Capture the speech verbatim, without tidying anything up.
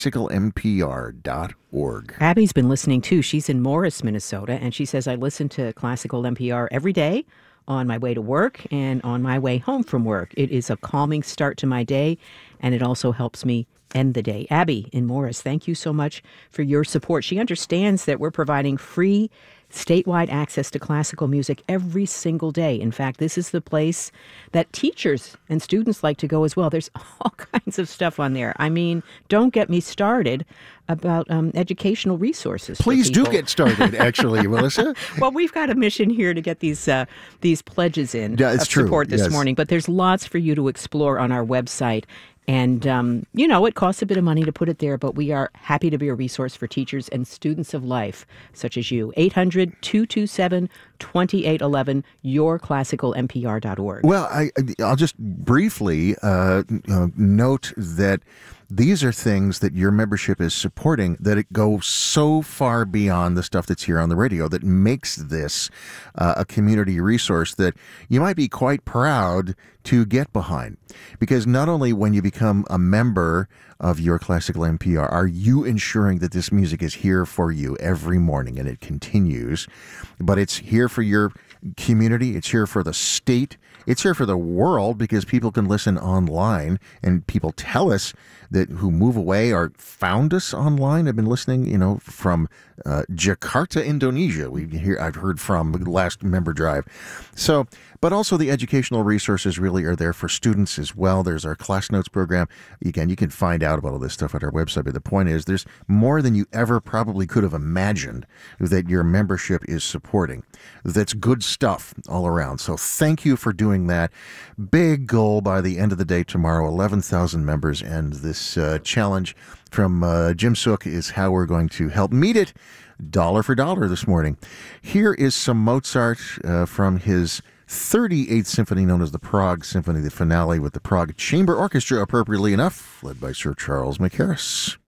classical m p r dot org. Abby's been listening too. She's in Morris, Minnesota, and she says, I listen to Classical N P R every day on my way to work and on my way home from work. It is a calming start to my day, and it also helps me end the day. Abby in Morris, thank you so much for your support. She understands that we're providing free statewide access to classical music every single day. In fact, this is the place that teachers and students like to go as well. There's all kinds of stuff on there. I mean, don't get me started about um, educational resources. Please do get started, actually, Melissa. Well, we've got a mission here to get these uh, these pledges in yeah, it's of true. support this yes. morning. But there's lots for you to explore on our website. And, um, you know, it costs a bit of money to put it there, but we are happy to be a resource for teachers and students of life, such as you. eight hundred, two two seven, two eight one one, your classical m p r dot org. Well, I, I'll just briefly uh, uh, note that these are things that your membership is supporting, that it goes so far beyond the stuff that's here on the radio that makes this uh, a community resource that you might be quite proud to get behind. Because not only when you become a member of your Classical N P R are you ensuring that this music is here for you every morning and it continues, but it's here for your community, it's here for the state, it's here for the world, because people can listen online, and people tell us that who move away or found us online have been listening, you know, from uh, Jakarta, Indonesia. We hear I've heard from the last member drive. So, but also the educational resources really are there for students as well. There's our class notes program. Again, you can find out about all this stuff at our website. But the point is, there's more than you ever probably could have imagined that your membership is supporting. That's good stuff all around. So thank you for doing that. Big goal by the end of the day tomorrow, eleven thousand members. And this uh, challenge from uh, Jim Sook is how we're going to help meet it dollar for dollar this morning. Here is some Mozart uh, from his thirty-eighth Symphony, known as the Prague Symphony, the finale with the Prague Chamber Orchestra, appropriately enough, led by Sir Charles Mackerras.